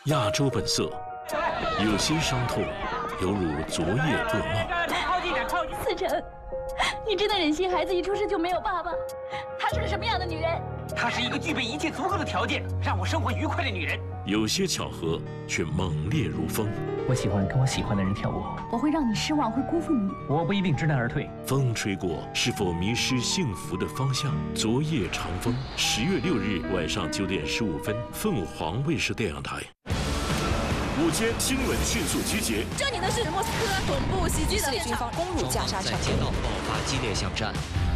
亚洲本色，有些伤痛犹如昨夜噩梦。 靠近点，靠近！ 思成，你真的忍心孩子一出生就没有爸爸？她是个什么样的女人？ 她是一个具备一切足够的条件让我生活愉快的女人。 有些巧合却猛烈如风。 我喜欢跟我喜欢的人跳舞。 我会让你失望，会辜负你。 我不一定知难而退。 风吹过，是否迷失幸福的方向？昨夜长风，10月6日晚上9点15分，凤凰卫视电视台。午间新闻迅速集结。 这里呢是莫斯科总部袭击的军方攻入加沙城， 在街道爆发激烈巷战。